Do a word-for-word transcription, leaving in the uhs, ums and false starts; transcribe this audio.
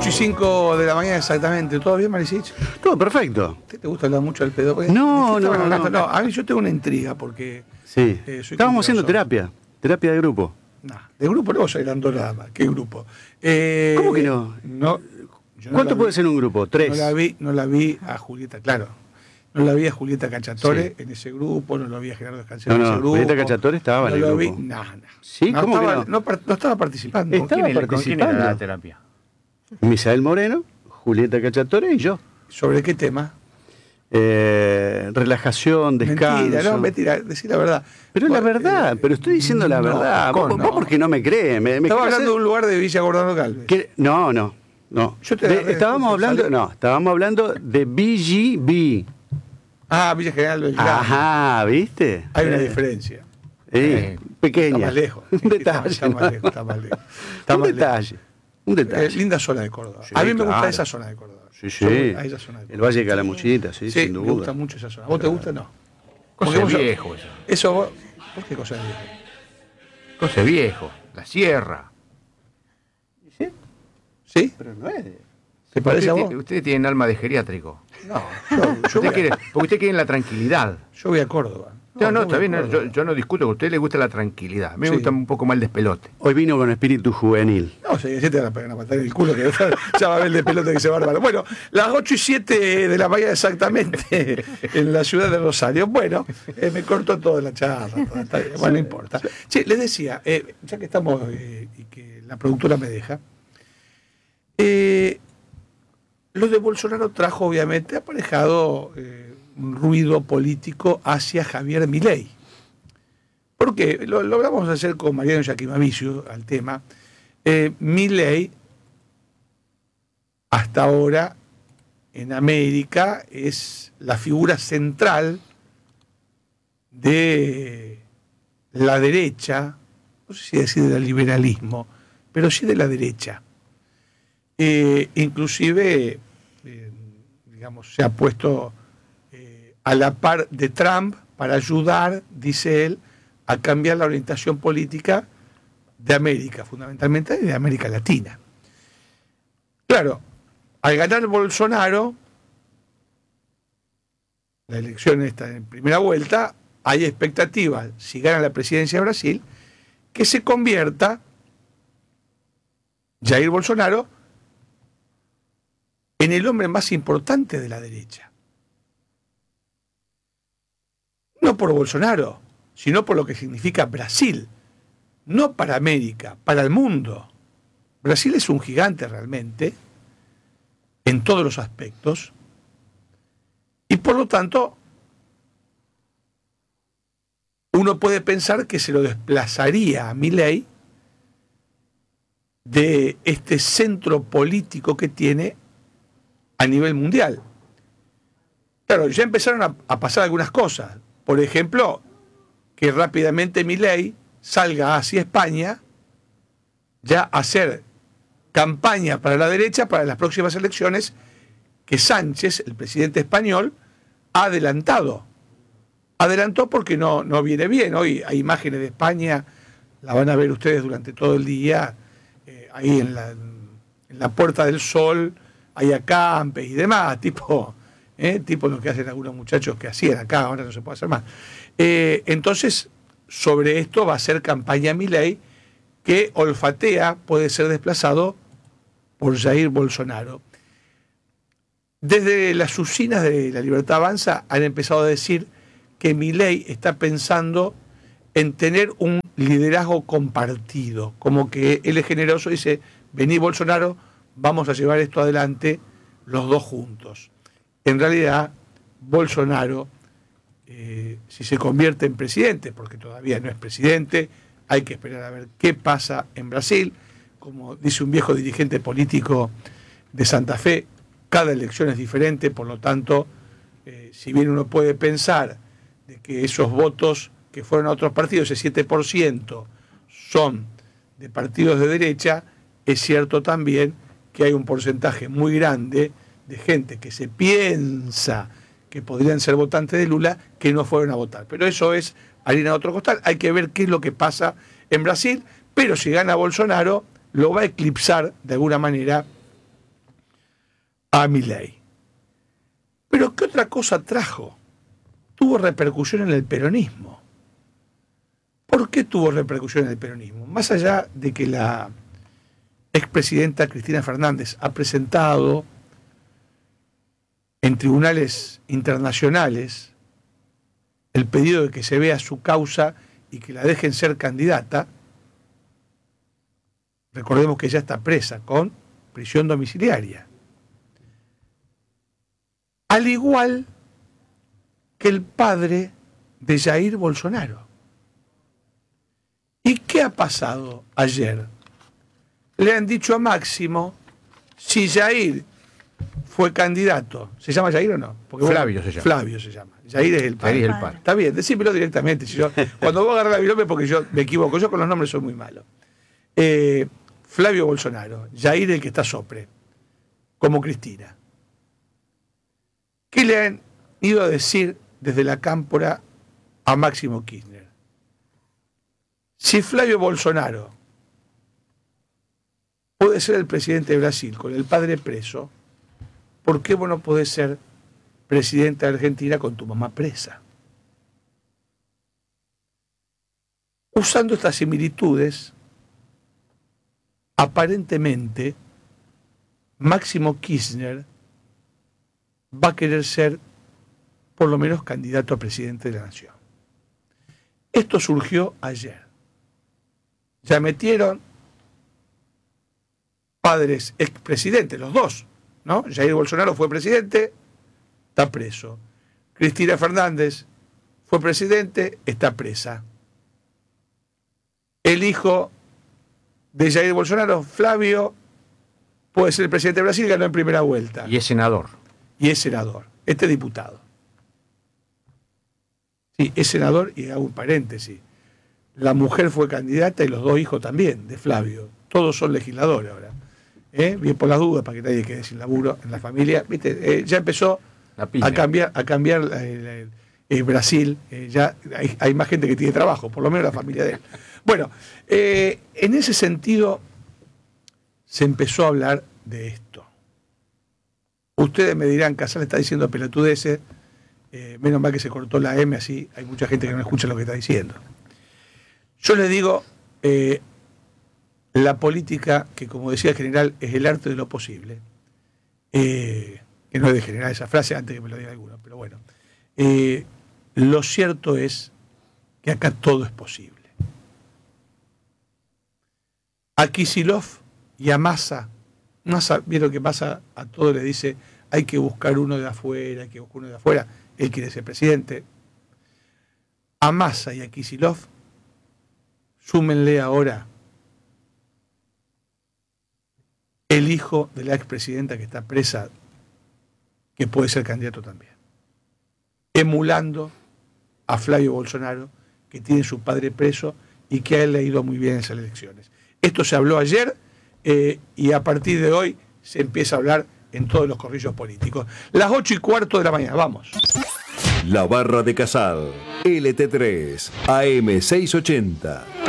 ocho y cinco de la mañana exactamente. ¿Todo bien, Marisich? Todo perfecto. ¿Te, te gusta hablar mucho del pedo? Porque No, ¿de qué no, estaban hablando? no. No, a mí yo tengo una intriga porque... Sí. eh, soy Estábamos haciendo curioso. terapia. Terapia de grupo. No, de grupo no, soy dando nada más. ¿Qué grupo? Eh, ¿Cómo que no? No. yo no ¿Cuánto la puede vi- ser un grupo? Tres. No la vi, no la vi a Julieta, claro. No la vi a Julieta Cacciatore Sí. en ese grupo, no lo vi a Gerardo Escancero No, en no, ese grupo. Julieta Cacciatore estaba en no el lo grupo. Vi, no, no. Sí, no ¿cómo que estaba, no? par- no estaba participando. Está- Estaba ¿Quién es- ¿Con quién era la participando. terapia? Misael Moreno, Julieta Cacciatore y yo. ¿Sobre qué tema? Eh, relajación, descanso. Mentira, no, mentira, decir la verdad. Pero es la Bueno, verdad, eh, pero estoy diciendo la no, verdad. ¿cómo Vos, no? vos porque no me crees. Me, me Estaba querés hablando de hacer- un lugar de Villa Gordano Calves. que- No, no, no. Yo te De- agarré estábamos justo, hablando, salí. no, estábamos hablando de B G B. Ah, Villa General Belgrano. Ajá, ¿viste? Hay una Eh, diferencia. eh, pequeña. Está más lejos. Un detalle. Está, está más lejos, está más lejos. Está un más detalle. Un lejos. detalle. Eh, linda zona de Córdoba. Sí, a mí me gusta claro. esa zona de Córdoba. Sí, sí. Yo voy a esa zona de El Córdoba. Valle de Calamuchita, sí, Sí, sin me duda. gusta mucho esa zona. ¿Vos te gusta? No. Cosa Porque de vos- viejo eso. Eso vos... ¿Por qué cosa de viejo? Cosa de viejo. La sierra. ¿Sí? Pero no es. ¿Te parece a Usted vos? tiene- Ustedes tienen alma de geriátrico. No, yo, yo, Usted voy a, quiere, porque usted quiere la tranquilidad. yo voy a Córdoba. No, no, yo está voy a bien. no, Córdoba. Yo, yo no discuto, que a usted le gusta la tranquilidad. A mí Sí. me gusta un poco más el despelote. Hoy vino con espíritu juvenil. No, si te van a pegar una patada en el culo, que ya va a ver el de pelota que se bárbaro. Bueno, las ocho y siete de la mañana exactamente en la ciudad de Rosario. Bueno, eh, me cortó toda la charla. toda, está bien, bueno, no importa. Che, les decía, eh, ya que estamos eh, y que la productora me deja, eh, lo de Bolsonaro trajo obviamente aparejado eh, un ruido político hacia Javier Milei. Porque lo, lo vamos a hacer con Mariano Yaquimaviciu al tema. Eh, Milei, hasta ahora, en América, es la figura central de la derecha, no sé si decir del liberalismo, pero sí de la derecha. Eh, inclusive, eh, digamos, se ha puesto eh, a la par de Trump para ayudar, dice él, a cambiar la orientación política de América, fundamentalmente de América Latina. Claro, al ganar Bolsonaro, la elección está en primera vuelta, hay expectativas, si gana la presidencia de Brasil, que se convierta Jair Bolsonaro en el hombre más importante de la derecha. No por Bolsonaro, sino por lo que significa Brasil. No para América, para el mundo. Brasil es un gigante realmente, en todos los aspectos, y por lo tanto, uno puede pensar que se lo desplazaría a Milei de este centro político que tiene a nivel mundial. Claro, ya empezaron a, a pasar algunas cosas. Por ejemplo, que rápidamente Milei salga hacia España ya a hacer campaña para la derecha para las próximas elecciones que Sánchez, el presidente español, ha adelantado. Adelantó porque no, no viene bien. Hoy hay imágenes de España, la van a ver ustedes durante todo el día, eh, ahí en la, en la Puerta del Sol, hay acampes y demás, tipo, eh, tipo lo que hacen algunos muchachos que hacían acá, ahora no se puede hacer más. Eh, entonces, sobre esto va a ser campaña Milei, que olfatea puede ser desplazado por Jair Bolsonaro. Desde las usinas de La Libertad Avanza han empezado a decir que Milei está pensando en tener un liderazgo compartido, como que él es generoso y dice, vení Bolsonaro, vamos a llevar esto adelante los dos juntos. En realidad, Bolsonaro, eh, si se convierte en presidente, porque todavía no es presidente, hay que esperar a ver qué pasa en Brasil. Como dice un viejo dirigente político de Santa Fe, cada elección es diferente, por lo tanto, eh, si bien uno puede pensar de que esos votos que fueron a otros partidos, ese siete por ciento, son de partidos de derecha, es cierto también que hay un porcentaje muy grande de gente que se piensa que podrían ser votantes de Lula que no fueron a votar. Pero eso es harina de otro costal. Hay que ver qué es lo que pasa en Brasil, pero si gana Bolsonaro, lo va a eclipsar de alguna manera a Milei. Pero ¿qué otra cosa trajo? Tuvo repercusión en el peronismo. ¿Por qué tuvo repercusión en el peronismo? Más allá de que la expresidenta Cristina Fernández ha presentado en tribunales internacionales el pedido de que se vea su causa y que la dejen ser candidata, recordemos que ella está presa con prisión domiciliaria. Al igual que el padre de Jair Bolsonaro. ¿Y qué ha pasado ayer? Le han dicho a Máximo, si Jair fue candidato, ¿se llama Jair o no? Porque Flavio vos, se llama. Flavio se llama. Jair es el padre. Jair es el padre. Está bien, decímelo directamente. Si yo, cuando vos agarrás la binomio, porque yo me equivoco, yo con los nombres soy muy malo. Eh, Flavio Bolsonaro, Jair el que está sopre, como Cristina. ¿Qué le han ido a decir desde la cámpora a Máximo Kirchner? Si Flavio Bolsonaro puede ser el presidente de Brasil con el padre preso, ¿por qué vos no podés ser presidente de Argentina con tu mamá presa? Usando estas similitudes, aparentemente Máximo Kirchner va a querer ser por lo menos candidato a presidente de la nación. Esto surgió ayer. Ya metieron padres expresidentes, los dos, ¿no? Jair Bolsonaro fue presidente, está preso. Cristina Fernández fue presidente, está presa. El hijo de Jair Bolsonaro, Flavio, puede ser el presidente de Brasil, ganó en primera vuelta. Y es senador. Y es senador. Este es diputado. Sí, es senador, y hago un paréntesis. La mujer fue candidata y los dos hijos también, de Flavio. Todos son legisladores ahora. ¿Eh? Bien por las dudas, para que nadie quede sin laburo en la familia. ¿Viste? Eh, ya empezó a cambiar, a cambiar eh, eh, Brasil. Eh, ya hay, hay más gente que tiene trabajo, por lo menos la familia de él. Bueno, eh, en ese sentido se empezó a hablar de esto. Ustedes me dirán, Casal está diciendo pelotudeces, eh, menos mal que se cortó la M, así hay mucha gente que no escucha lo que está diciendo. Yo les digo, eh, la política, que como decía el general, es el arte de lo posible, eh, que no es de general esa frase antes que me lo diga alguno, pero bueno, eh, lo cierto es que acá todo es posible. A Kicillof y a Massa, Massa, vieron que Massa a todo le dice, hay que buscar uno de afuera, hay que buscar uno de afuera, él quiere ser presidente. A Massa y a Kicillof, súmenle ahora el hijo de la expresidenta que está presa, que puede ser candidato también, emulando a Flavio Bolsonaro, que tiene su padre preso y que a él le ha ido muy bien en esas elecciones. Esto se habló ayer eh, y a partir de hoy se empieza a hablar en todos los corrillos políticos. Las ocho y cuarto de la mañana, vamos. La Barra de Casal, L T tres, A M seiscientos ochenta.